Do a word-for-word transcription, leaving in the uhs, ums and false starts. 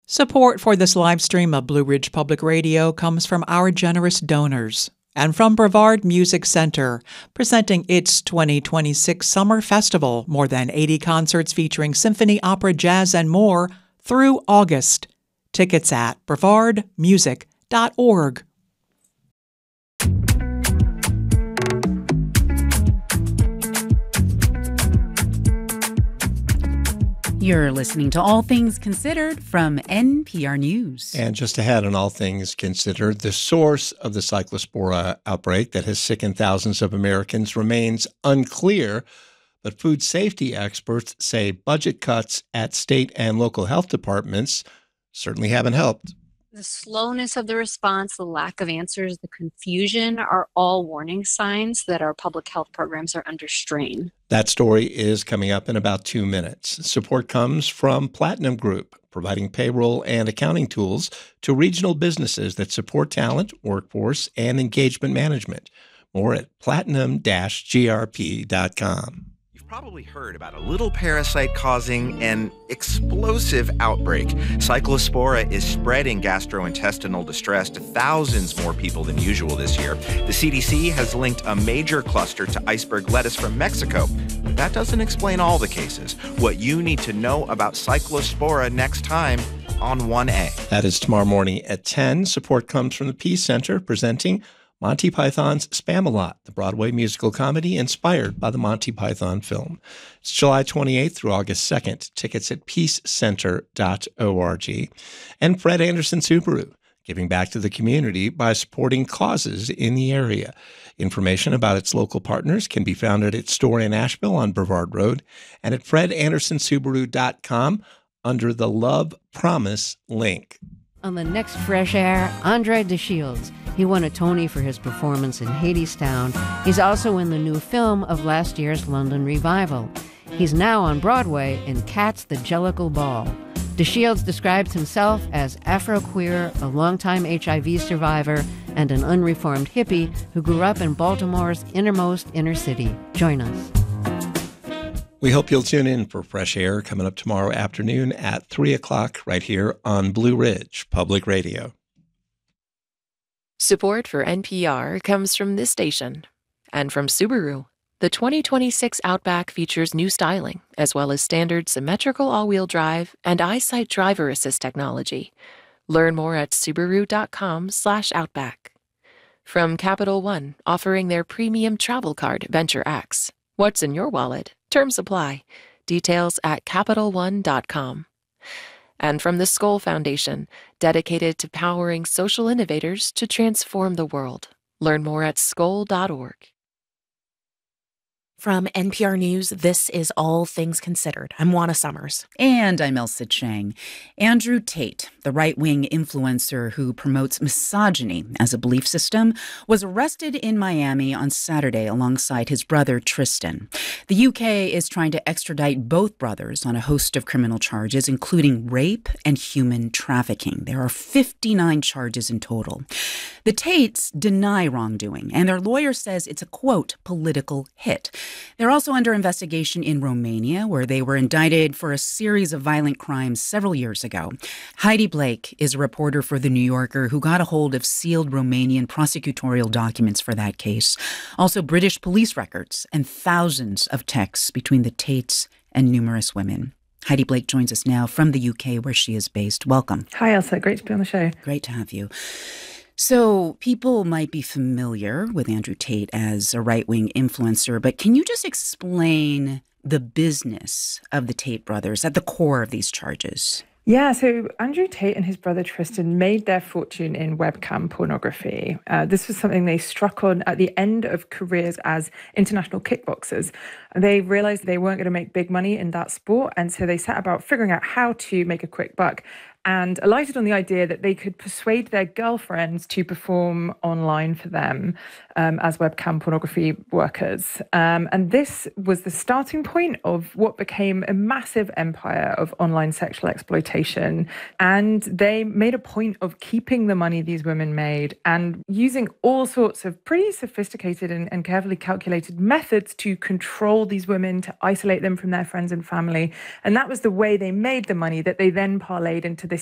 Support for this live stream of Blue Ridge Public Radio comes from our generous donors and from Brevard Music Center, presenting its twenty twenty-six Summer Festival, more than eighty concerts featuring symphony, opera, jazz, and more through August. Tickets at brevard music dot org. You're listening to All Things Considered from N P R News. And just ahead on All Things Considered, the source of the Cyclospora outbreak that has sickened thousands of Americans remains unclear, but food safety experts say budget cuts at state and local health departments certainly haven't helped. The slowness of the response, the lack of answers, the confusion are all warning signs that our public health programs are under strain. That story is coming up in about two minutes. Support comes from Platinum Group, providing payroll and accounting tools to regional businesses that support talent, workforce, and engagement management. More at platinum dash G R P dot com. Probably heard about a little parasite causing an explosive outbreak. Cyclospora is spreading gastrointestinal distress to thousands more people than usual this year. The C D C has linked a major cluster to iceberg lettuce from Mexico. But that doesn't explain all the cases. What you need to know about Cyclospora next time on one A. That is tomorrow morning at ten. Support comes from the Peace Center, presenting Monty Python's Spamalot, the Broadway musical comedy inspired by the Monty Python film. It's July twenty-eighth through August second. Tickets at peace center dot org. And Fred Anderson Subaru, giving back to the community by supporting causes in the area. Information about its local partners can be found at its store in Asheville on Brevard Road and at fred anderson subaru dot com under the Love Promise link. On the next Fresh Air, Andre DeShields. He won a Tony for his performance in Hadestown. He's also in the new film of last year's London revival. He's now on Broadway in Cats the Jellicle Ball. DeShields describes himself as Afro-queer, a longtime H I V survivor, and an unreformed hippie who grew up in Baltimore's innermost inner city. Join us. We hope you'll tune in for Fresh Air coming up tomorrow afternoon at three o'clock right here on Blue Ridge Public Radio. Support for N P R comes from this station and from Subaru. The twenty twenty-six Outback features new styling, as well as standard symmetrical all-wheel drive and EyeSight driver assist technology. Learn more at subaru dot com slash outback. From Capital One, offering their premium travel card, Venture X. What's in your wallet? Terms apply. Details at capital one dot com. And from the Skoll Foundation, dedicated to powering social innovators to transform the world. Learn more at skoll dot org. From N P R News, this is All Things Considered. I'm Juana Summers. And I'm Elsa Chang. Andrew Tate, the right-wing influencer who promotes misogyny as a belief system, was arrested in Miami on Saturday alongside his brother Tristan. The U K is trying to extradite both brothers on a host of criminal charges, including rape and human trafficking. There are fifty-nine charges in total. The Tates deny wrongdoing, and their lawyer says it's a, quote, political hit. They're also under investigation in Romania, where they were indicted for a series of violent crimes several years ago. Heidi Blake is a reporter for The New Yorker who got a hold of sealed Romanian prosecutorial documents for that case. Also British police records and thousands of texts between the Tates and numerous women. Heidi Blake joins us now from the U K, where she is based. Welcome. Hi, Elsa. Great to be on the show. Great to have you. So people might be familiar with Andrew Tate as a right-wing influencer, but can you just explain the business of the Tate brothers at the core of these charges? Yeah, so Andrew Tate and his brother Tristan made their fortune in webcam pornography. Uh, this was something they struck on at the end of careers as international kickboxers. They realized they weren't going to make big money in that sport, and so they set about figuring out how to make a quick buck, and alighted on the idea that they could persuade their girlfriends to perform online for them um, as webcam pornography workers. Um, and this was the starting point of what became a massive empire of online sexual exploitation. And they made a point of keeping the money these women made and using all sorts of pretty sophisticated and, and carefully calculated methods to control these women, to isolate them from their friends and family. And that was the way they made the money that they then parlayed into this